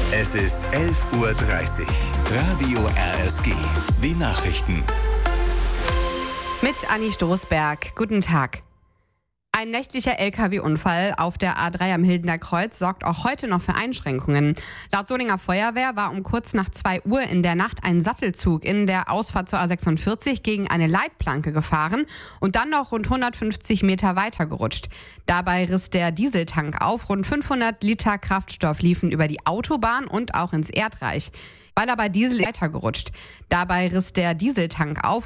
Es ist 11:30 Uhr. Radio RSG. Die Nachrichten. Mit Anni Stoßberg. Guten Tag. Ein nächtlicher LKW-Unfall auf der A3 am Hildener Kreuz sorgt auch heute noch für Einschränkungen. Laut Solinger Feuerwehr war um kurz nach 2 Uhr in der Nacht ein Sattelzug in der Ausfahrt zur A46 gegen eine Leitplanke gefahren und dann noch rund 150 Meter weiter gerutscht. Dabei riss der Dieseltank auf. Rund 500 Liter Kraftstoff liefen über die Autobahn und auch ins Erdreich. Weil aber Diesel weitergerutscht. Dabei riss der Dieseltank auf.